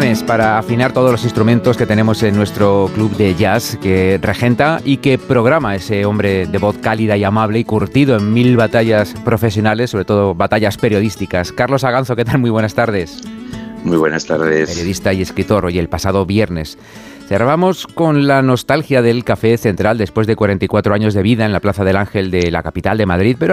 viernes para afinar todos los instrumentos que tenemos en nuestro club de jazz que regenta y que programa ese hombre de voz cálida y amable y curtido en 1000 batallas profesionales, sobre todo batallas periodísticas. Carlos Aganzo, ¿qué tal? Muy buenas tardes. Muy buenas tardes. Periodista y escritor. Hoy, el pasado viernes cerramos con la nostalgia del Café Central después de 44 años de vida en la Plaza del Ángel de la capital de Madrid, pero